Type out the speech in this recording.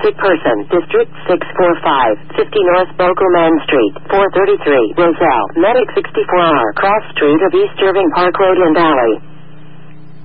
Sick person. District 645. 50 North Bokelman Street. 433. Roselle. Medic 64R. Cross Street of East Irving Park Road in Valley.